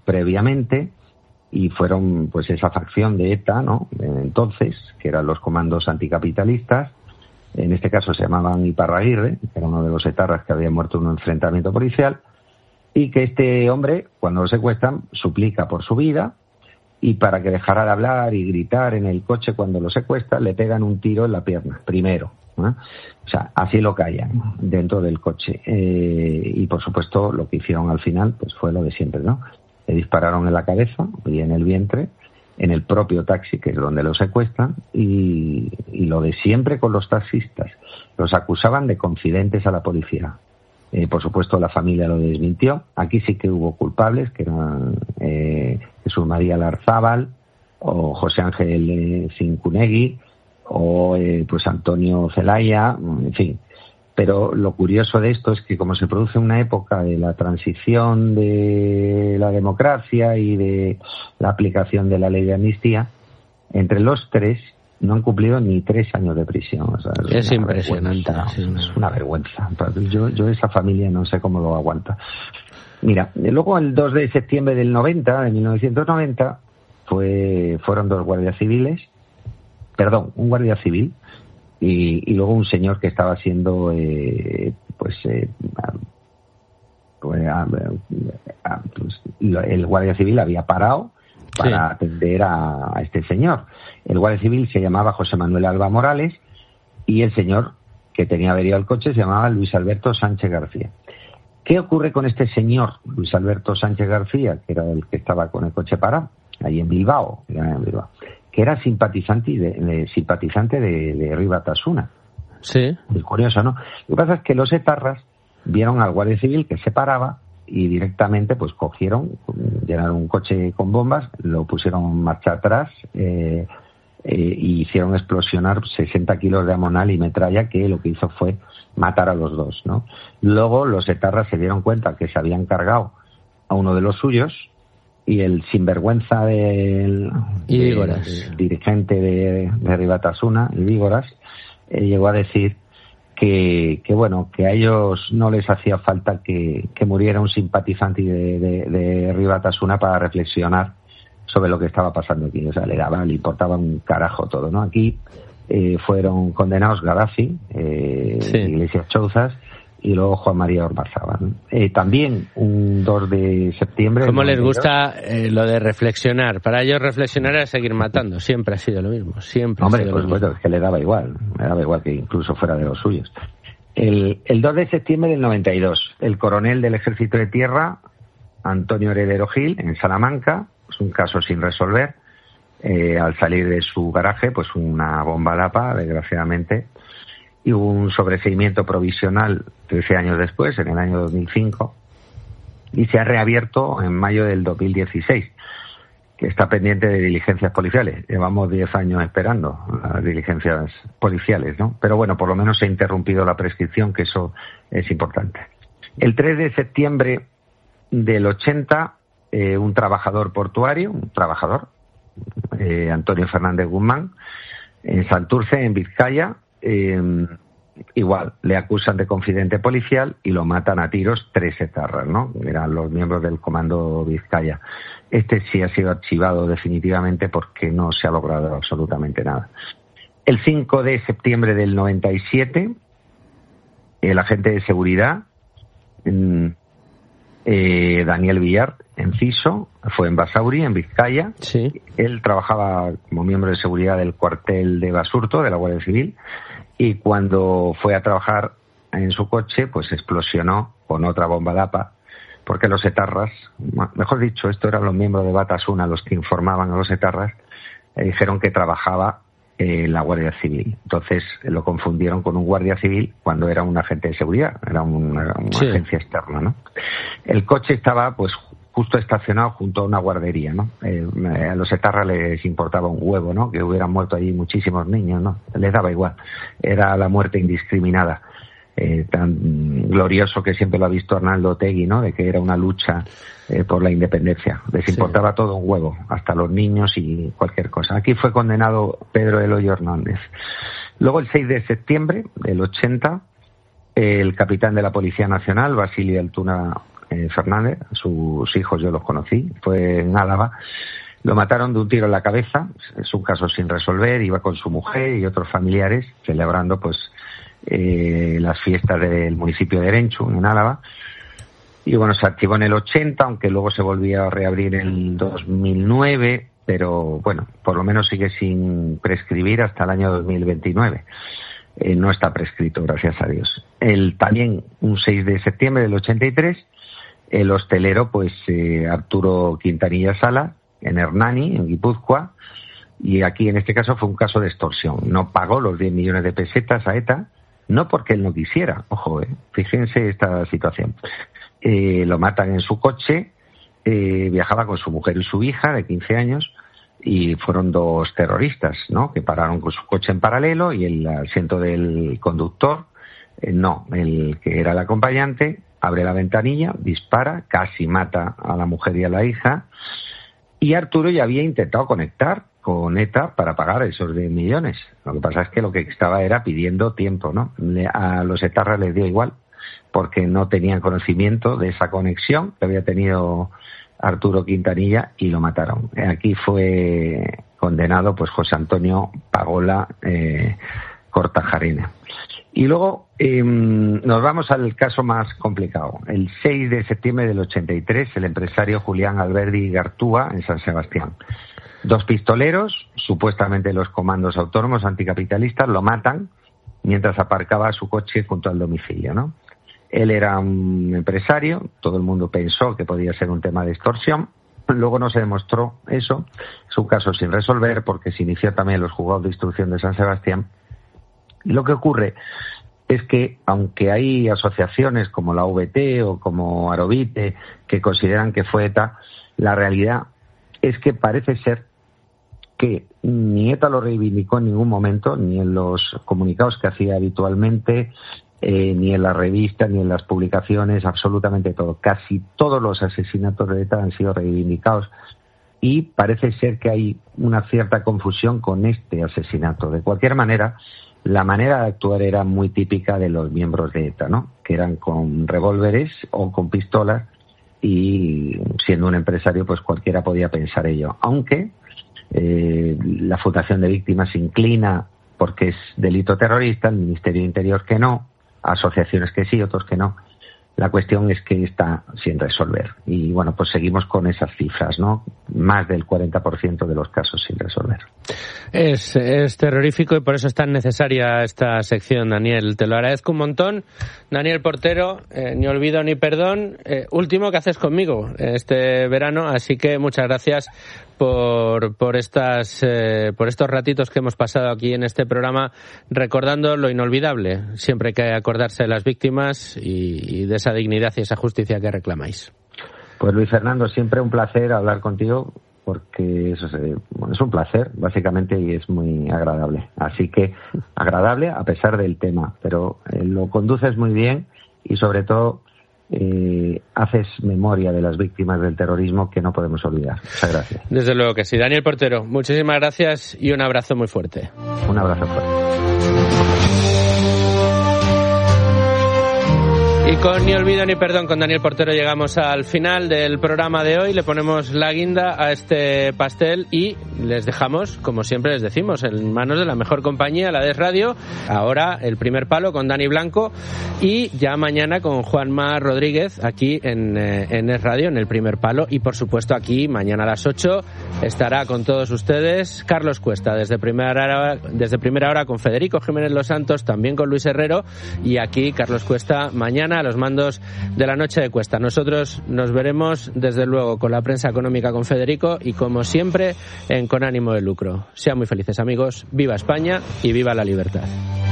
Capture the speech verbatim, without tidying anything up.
previamente y fueron pues esa facción de ETA, ¿no? Entonces, que eran los comandos anticapitalistas. En este caso se llamaban Iparraguirre, que era uno de los etarras que había muerto en un enfrentamiento policial, y que este hombre, cuando lo secuestran, suplica por su vida, y para que dejara de hablar y gritar en el coche cuando lo secuestran, le pegan un tiro en la pierna, primero, ¿no? O sea, así lo callan dentro del coche. Eh, y por supuesto lo que hicieron al final pues fue lo de siempre, ¿no? Le dispararon en la cabeza y en el vientre, en el propio taxi, que es donde lo secuestran, y, y lo de siempre con los taxistas. Los acusaban de confidentes a la policía. Eh, por supuesto, la familia lo desmintió. Aquí sí que hubo culpables, que eran eh, Jesús María Larzábal, o José Ángel eh, Cincunegui, o eh, pues Antonio Zelaya, en fin. Pero lo curioso de esto es que como se produce una época de la transición de la democracia y de la aplicación de la ley de amnistía, entre los tres no han cumplido ni tres años de prisión. O sea, es es impresionante. Sí, es una vergüenza. Yo, yo esa familia no sé cómo lo aguanta. Mira, luego el dos de septiembre del noventa, de mil novecientos noventa, fue, fueron dos guardias civiles, perdón, un guardia civil, y, y luego un señor que estaba siendo, eh, pues, eh, pues, pues, el guardia civil había parado para sí. atender a, a este señor. El guardia civil se llamaba José Manuel Alba Morales y el señor que tenía averiado el coche se llamaba Luis Alberto Sánchez García. ¿Qué ocurre con este señor, Luis Alberto Sánchez García, que era el que estaba con el coche parado, ahí en Bilbao, era en Bilbao, que era simpatizante de, de, simpatizante de, de Herri Batasuna? Sí. Muy curioso, ¿no? Lo que pasa es que los etarras vieron al guardia civil que se paraba y directamente pues cogieron, llenaron un coche con bombas, lo pusieron marcha atrás eh, eh, y hicieron explosionar sesenta kilos de amonal y metralla, que lo que hizo fue matar a los dos, ¿no? Luego los etarras se dieron cuenta que se habían cargado a uno de los suyos y el sinvergüenza del, del, del dirigente de, de Herri Batasuna, Vígoras, eh, llegó a decir Que, que bueno, que a ellos no les hacía falta que, que muriera un simpatizante de, de, de Herri Batasuna para reflexionar sobre lo que estaba pasando aquí. O sea, le daba, le importaba un carajo todo, ¿no? Aquí eh, fueron condenados Gaddafi, eh, sí. Iglesias Chouzas y luego Juan María Ormazábal, ¿no? Eh, también un dos de septiembre... ¿Cómo les gusta eh, lo de reflexionar? Para ellos reflexionar era seguir matando. Siempre ha sido lo mismo. Siempre Hombre, ha sido pues lo mismo. Bueno, es que le daba igual. Le daba igual que incluso fuera de los suyos. El, el dos de septiembre del noventa y dos, el coronel del Ejército de Tierra, Antonio Heredero Gil, en Salamanca, es un caso sin resolver, eh, al salir de su garaje, pues una bomba lapa, desgraciadamente, y hubo un sobreseimiento provisional trece años después, en el año dos mil cinco, y se ha reabierto en mayo del dos mil dieciséis, que está pendiente de diligencias policiales. Llevamos diez años esperando las diligencias policiales, ¿no? Pero bueno, por lo menos se ha interrumpido la prescripción, que eso es importante. El tres de septiembre del ochenta, eh, un trabajador portuario, un trabajador, eh, Antonio Fernández Guzmán, en Santurce, en Vizcaya, eh, igual, le acusan de confidente policial y lo matan a tiros tres etarras, ¿no? Eran los miembros del Comando Vizcaya. Este sí ha sido archivado definitivamente porque no se ha logrado absolutamente nada. El cinco de septiembre del noventa y siete, el agente de seguridad, eh, Daniel Villar, Enciso, fue en Basauri, en Vizcaya. Sí. Él trabajaba como miembro de seguridad del cuartel de Basurto, de la Guardia Civil, y cuando fue a trabajar en su coche, pues explosionó con otra bomba lapa, porque los etarras, mejor dicho, esto eran los miembros de Batasuna los que informaban a los etarras, eh, dijeron que trabajaba en la Guardia Civil. Entonces lo confundieron con un guardia civil cuando era un agente de seguridad, era una, una sí. agencia externa, ¿no? El coche estaba pues justo estacionado junto a una guardería, ¿no? Eh, a los etarras les importaba un huevo, ¿no? Que hubieran muerto allí muchísimos niños, ¿no? Les daba igual. Era la muerte indiscriminada. Eh, tan glorioso que siempre lo ha visto Arnaldo Otegi, ¿no? De que era una lucha eh, por la independencia. Les importaba sí. todo un huevo, hasta los niños y cualquier cosa. Aquí fue condenado Pedro Eloyo Hernández. Luego, el seis de septiembre del ochenta, el capitán de la Policía Nacional, Basilio Altuna eh, Fernández, sus hijos yo los conocí, fue en Álava. Lo mataron de un tiro en la cabeza, es un caso sin resolver, iba con su mujer y otros familiares celebrando pues eh, las fiestas del municipio de Erenchu, en Álava. Y bueno, se activó en el ochenta, aunque luego se volvió a reabrir en el dos mil nueve, pero bueno, por lo menos sigue sin prescribir hasta el año dos mil veintinueve. Eh, no está prescrito, gracias a Dios. El, también un seis de septiembre del ochenta y tres, el hostelero, pues eh, Arturo Quintanilla Sala, en Hernani, en Guipúzcoa, y aquí en este caso fue un caso de extorsión. No pagó los diez millones de pesetas a ETA, no porque él no quisiera, ojo, eh, fíjense esta situación. Eh, lo matan en su coche, eh, viajaba con su mujer y su hija de quince años, y fueron dos terroristas, ¿no?, que pararon con su coche en paralelo y el asiento del conductor, eh, no, el que era el acompañante, abre la ventanilla, dispara, casi mata a la mujer y a la hija, y Arturo ya había intentado conectar con ETA para pagar esos diez millones. Lo que pasa es que lo que estaba era pidiendo tiempo, ¿no? A los etarras les dio igual, porque no tenían conocimiento de esa conexión que había tenido Arturo Quintanilla y lo mataron. Aquí fue condenado pues José Antonio Pagola eh, Cortajarena. Y luego eh, nos vamos al caso más complicado. El seis de septiembre del ochenta y tres, el empresario Julián Alberdi Gartúa, en San Sebastián. Dos pistoleros, supuestamente los comandos autónomos anticapitalistas, lo matan mientras aparcaba su coche junto al domicilio, ¿no? Él era un empresario, todo el mundo pensó que podía ser un tema de extorsión. Luego no se demostró eso, es un caso sin resolver porque se inició también en los juzgados de instrucción de San Sebastián. Y lo que ocurre es que, aunque hay asociaciones como la V T o como Arovite que consideran que fue ETA, la realidad es que parece ser que ni ETA lo reivindicó en ningún momento, ni en los comunicados que hacía habitualmente, eh, ni en las revistas, ni en las publicaciones, absolutamente todo. Casi todos los asesinatos de ETA han sido reivindicados y parece ser que hay una cierta confusión con este asesinato. De cualquier manera, la manera de actuar era muy típica de los miembros de ETA, ¿no?, que eran con revólveres o con pistolas, y siendo un empresario pues cualquiera podía pensar ello, aunque eh, la Fundación de Víctimas se inclina porque es delito terrorista, el Ministerio de Interior que no, asociaciones que sí, otros que no. La cuestión es que está sin resolver y bueno, pues seguimos con esas cifras, ¿no? Más del cuarenta por ciento de los casos sin resolver. Es, es terrorífico y por eso es tan necesaria esta sección, Daniel. Te lo agradezco un montón. Daniel Portero, eh, ni olvido ni perdón. Eh, último que haces conmigo este verano, así que muchas gracias por por estas eh, por estos ratitos que hemos pasado aquí en este programa recordando lo inolvidable. Siempre hay que acordarse de las víctimas y, y de esa dignidad y esa justicia que reclamáis. Pues Luis Fernando, siempre un placer hablar contigo, porque eso es, bueno, es un placer, básicamente, y es muy agradable. Así que, agradable a pesar del tema, pero eh, lo conduces muy bien y, sobre todo, eh, haces memoria de las víctimas del terrorismo que no podemos olvidar. Muchas gracias. Desde luego que sí. Daniel Portero, muchísimas gracias y un abrazo muy fuerte. Un abrazo fuerte. Y con Ni Olvido Ni Perdón con Daniel Portero llegamos al final del programa de hoy. Le ponemos la guinda a este pastel y les dejamos, como siempre les decimos, en manos de la mejor compañía, la D E S Radio. Ahora el primer palo con Dani Blanco y ya mañana con Juanma Rodríguez aquí en, eh, en D E S Radio, en el primer palo. Y por supuesto aquí mañana a las ocho estará con todos ustedes Carlos Cuesta desde primera hora, desde primera hora con Federico Jiménez Los Santos, también con Luis Herrero, y aquí Carlos Cuesta mañana a los mandos de la noche de Cuesta. Nosotros nos veremos desde luego con la prensa económica con Federico y como siempre en Con Ánimo de Lucro. Sean muy felices amigos, viva España y viva la libertad.